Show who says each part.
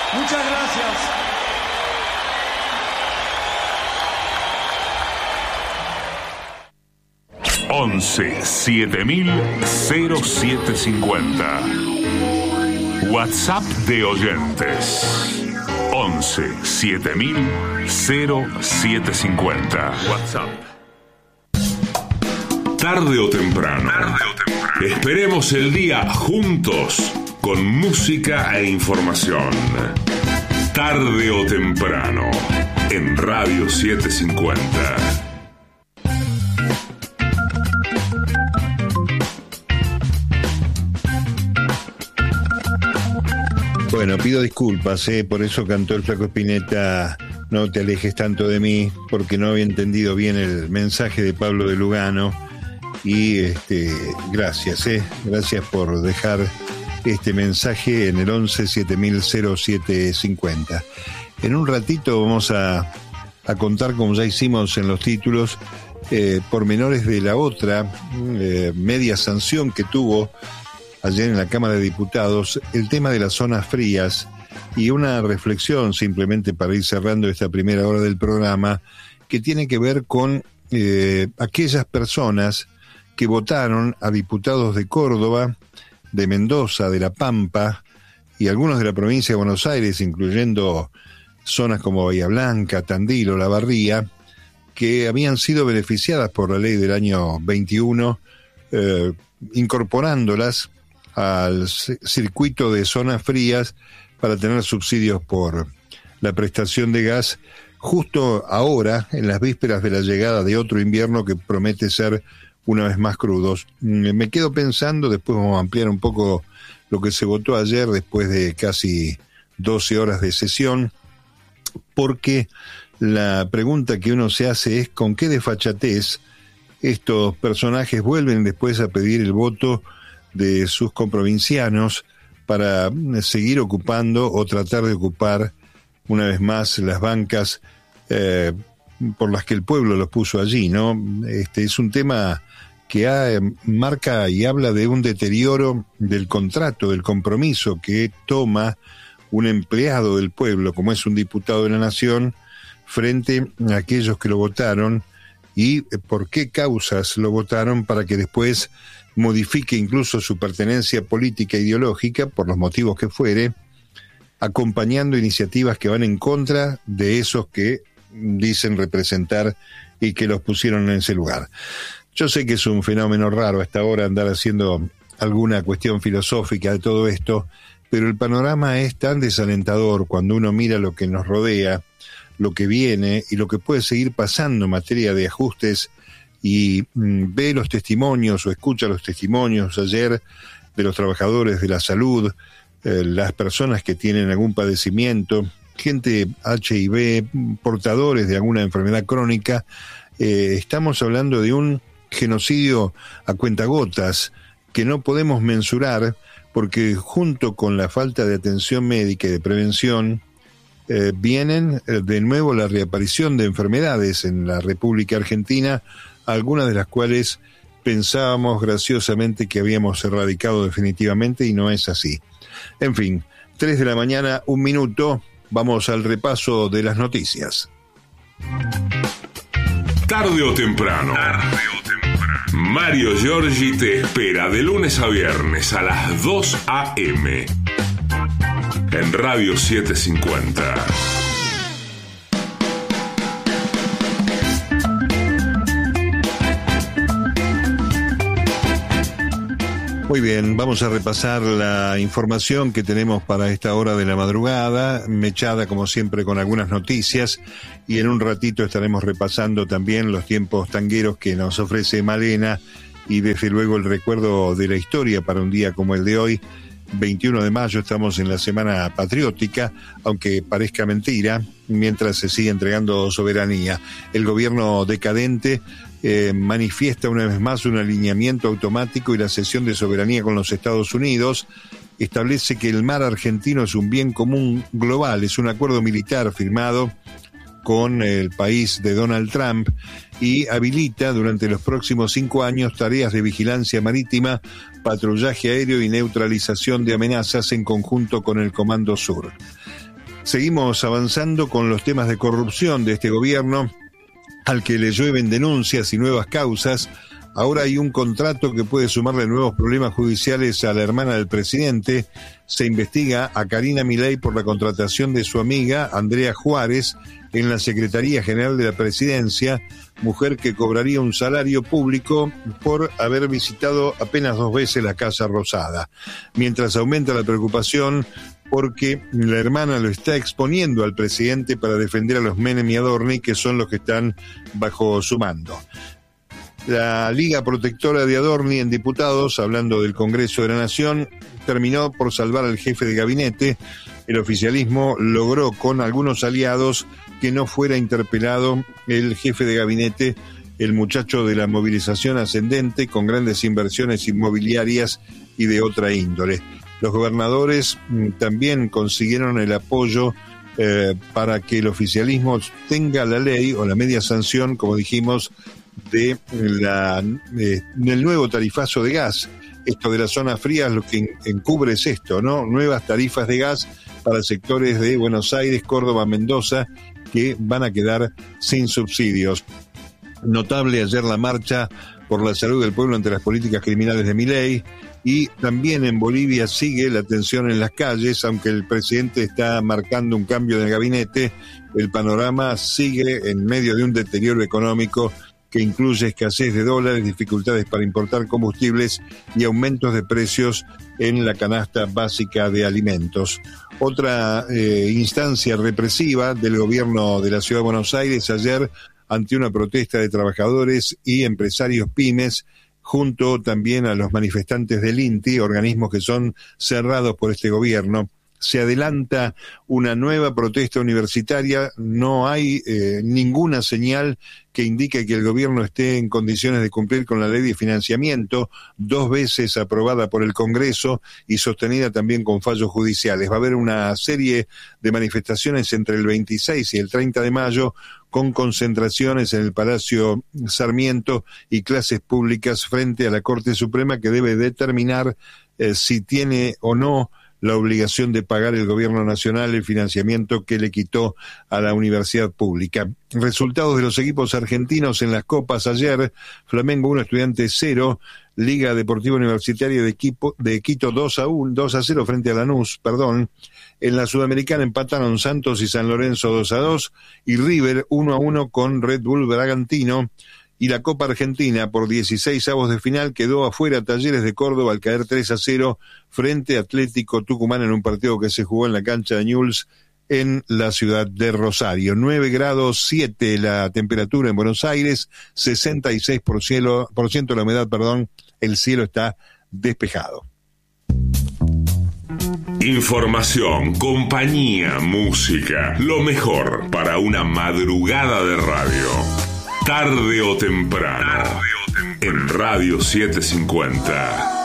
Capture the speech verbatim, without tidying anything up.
Speaker 1: Muchas gracias.
Speaker 2: once siete mil cero siete cincuenta. WhatsApp de oyentes. once siete mil cero siete cincuenta. WhatsApp. Tarde o temprano. Tarde o temprano. Esperemos el día juntos con música e información. Tarde o temprano en Radio setecientos cincuenta.
Speaker 3: Bueno, pido disculpas, ¿eh? Por eso cantó el Flaco Spinetta, no te alejes tanto de mí, porque no había entendido bien el mensaje de Pablo de Lugano. Y este, gracias, ¿eh? Gracias por dejar este mensaje en el once siete mil cero siete cincuenta. En un ratito vamos a, a contar, como ya hicimos en los títulos, eh, pormenores de la otra eh, media sanción que tuvo ayer en la Cámara de Diputados, el tema de las zonas frías, y una reflexión simplemente para ir cerrando esta primera hora del programa, que tiene que ver con eh, aquellas personas que votaron a diputados de Córdoba, de Mendoza, de La Pampa y algunos de la provincia de Buenos Aires, incluyendo zonas como Bahía Blanca, Tandil o La Barría, que habían sido beneficiadas por la ley del año veintiuno, eh, incorporándolas al circuito de zonas frías para tener subsidios por la prestación de gas, justo ahora, en las vísperas de la llegada de otro invierno que promete ser una vez más crudos. Me quedo pensando, después vamos a ampliar un poco lo que se votó ayer después de casi doce horas de sesión, porque la pregunta que uno se hace es con qué desfachatez estos personajes vuelven después a pedir el voto de sus comprovincianos para seguir ocupando o tratar de ocupar una vez más las bancas eh, por las que el pueblo los puso allí, ¿no? Este es un tema que ha, marca y habla de un deterioro del contrato, del compromiso que toma un empleado del pueblo, como es un diputado de la Nación, frente a aquellos que lo votaron y por qué causas lo votaron, para que después modifique incluso su pertenencia política e ideológica, por los motivos que fuere, acompañando iniciativas que van en contra de esos que dicen representar y que los pusieron en ese lugar. Yo sé que es un fenómeno raro hasta ahora andar haciendo alguna cuestión filosófica de todo esto, pero el panorama es tan desalentador cuando uno mira lo que nos rodea, lo que viene y lo que puede seguir pasando en materia de ajustes, y mm, ve los testimonios o escucha los testimonios ayer de los trabajadores de la salud, eh, las personas que tienen algún padecimiento, gente H I V, portadores de alguna enfermedad crónica. Eh, estamos hablando de un genocidio a cuentagotas que no podemos mensurar, porque junto con la falta de atención médica y de prevención eh, vienen eh, de nuevo la reaparición de enfermedades en la República Argentina, algunas de las cuales pensábamos graciosamente que habíamos erradicado definitivamente, y no es así. En fin, tres de la mañana, un minuto, vamos al repaso de las noticias.
Speaker 2: Tarde o temprano. Tarde o temprano. Mario Giorgi te espera de lunes a viernes a las dos a eme en Radio setecientos cincuenta.
Speaker 3: Muy bien, vamos a repasar la información que tenemos para esta hora de la madrugada, mechada como siempre con algunas noticias, y en un ratito estaremos repasando también los tiempos tangueros que nos ofrece Malena, y desde luego el recuerdo de la historia para un día como el de hoy, veintiuno de mayo. Estamos en la Semana Patriótica, aunque parezca mentira, mientras se sigue entregando soberanía. El gobierno decadente Eh, manifiesta una vez más un alineamiento automático y la cesión de soberanía con los Estados Unidos. Establece que el mar argentino es un bien común global, es un acuerdo militar firmado con el país de Donald Trump, y habilita durante los próximos cinco años tareas de vigilancia marítima, patrullaje aéreo y neutralización de amenazas en conjunto con el Comando Sur. Seguimos avanzando con los temas de corrupción de este gobierno, al que le llueven denuncias y nuevas causas. Ahora hay un contrato que puede sumarle nuevos problemas judiciales a la hermana del presidente. Se investiga a Karina Milei por la contratación de su amiga Andrea Juárez en la Secretaría General de la Presidencia, mujer que cobraría un salario público por haber visitado apenas dos veces la Casa Rosada. Mientras aumenta la preocupación porque la hermana lo está exponiendo al presidente para defender a los Menem y Adorni, que son los que están bajo su mando. La Liga Protectora de Adorni en diputados, hablando del Congreso de la Nación, terminó por salvar al jefe de gabinete. El oficialismo logró con algunos aliados que no fuera interpelado el jefe de gabinete, el muchacho de la movilización ascendente, con grandes inversiones inmobiliarias y de otra índole. Los gobernadores también consiguieron el apoyo eh, para que el oficialismo tenga la ley o la media sanción, como dijimos, de la eh, del nuevo tarifazo de gas. Esto de las zonas frías lo que encubre es esto, ¿no? Nuevas tarifas de gas para sectores de Buenos Aires, Córdoba, Mendoza, que van a quedar sin subsidios. Notable ayer la marcha por la salud del pueblo ante las políticas criminales de Milei, y también en Bolivia sigue la tensión en las calles, aunque el presidente está marcando un cambio en el gabinete, el panorama sigue en medio de un deterioro económico que incluye escasez de dólares, dificultades para importar combustibles y aumentos de precios en la canasta básica de alimentos. Otra eh, instancia represiva del gobierno de la Ciudad de Buenos Aires ayer ante una protesta de trabajadores y empresarios pymes, junto también a los manifestantes del INTI, organismos que son cerrados por este gobierno. Se adelanta una nueva protesta universitaria, no hay eh, ninguna señal que indique que el gobierno esté en condiciones de cumplir con la ley de financiamiento, dos veces aprobada por el Congreso y sostenida también con fallos judiciales. Va a haber una serie de manifestaciones entre el veintiséis y el treinta de mayo, con concentraciones en el Palacio Sarmiento y clases públicas frente a la Corte Suprema, que debe determinar eh, si tiene o no la obligación de pagar el gobierno nacional el financiamiento que le quitó a la universidad pública. Resultados de los equipos argentinos en las copas ayer: Flamengo uno, Estudiantes cero, Liga Deportiva Universitaria de, equipo, de Quito dos a cero frente a Lanús, perdón. En la Sudamericana empataron Santos y San Lorenzo dos a dos, y River uno a uno con Red Bull Bragantino. Y la Copa Argentina, por dieciséis avos de final, quedó afuera Talleres de Córdoba al caer tres a cero frente a Atlético Tucumán en un partido que se jugó en la cancha de Newell's en la ciudad de Rosario. nueve grados siete la temperatura en Buenos Aires, sesenta y seis por ciento la humedad, perdón, el cielo está despejado.
Speaker 2: Información, compañía, música, lo mejor para una madrugada de radio. Tarde o temprano, Tarde o temprano. En Radio setecientos cincuenta.